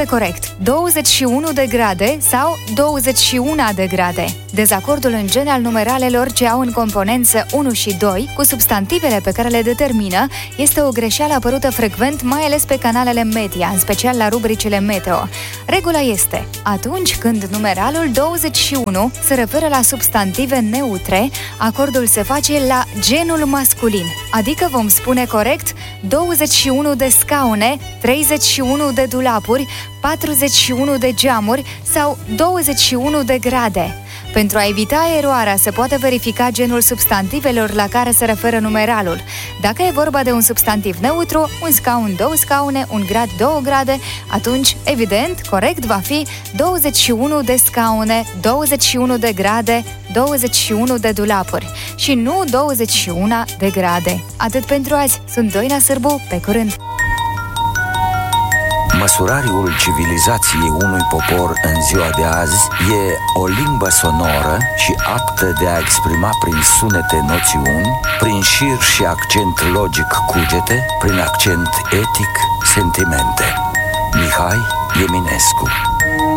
corect 21 de grade sau 21 de grade. Dezacordul în gen al numeralelor ce au în componență 1 și 2 cu substantivele pe care le determină este o greșeală apărută frecvent, mai ales pe canalele media, în special la rubricile meteo. Regula este: atunci când numeralul 21 se referă la substantive neutre, acordul se face la genul masculin, adică vom spune corect 21 de scaune, 31 de dulapuri, 41 de geamuri sau 21 de grade. Pentru a evita eroarea, se poate verifica genul substantivelor la care se referă numeralul. Dacă e vorba de un substantiv neutru, un scaun, 2 scaune, un grad, 2 grade, atunci, evident, corect va fi 21 de scaune, 21 de grade, 21 de dulapuri și nu 21 de grade. Atât pentru azi. Sunt Doina Sârbu, pe curând! Măsurariul civilizației unui popor în ziua de azi e o limbă sonoră și aptă de a exprima prin sunete noțiuni, prin șir și accent logic cugete, prin accent etic sentimente. Mihai Eminescu.